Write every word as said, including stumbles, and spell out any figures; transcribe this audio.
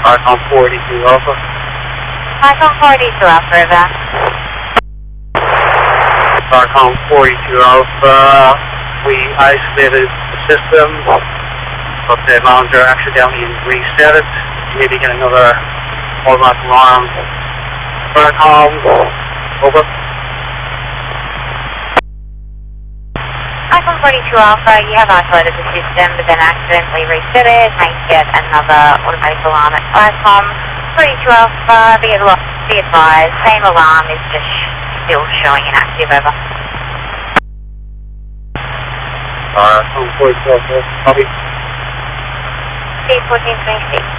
Starcom forty-two Alpha. Starcom forty-two Alpha, over. Starcom forty-two Alpha, we isolated the system, but the manager accidentally reset it. Maybe get another automatic alarm. Starcom, over. Starcom forty-two Alpha, you have isolated the system, but then accidentally reset it. May get another automatic alarm at Starcom forty-two Alpha. Be advised, be advised, same alarm is just still showing inactive, over. Starcom forty-two Alpha, copy. C fourteen twenty-six.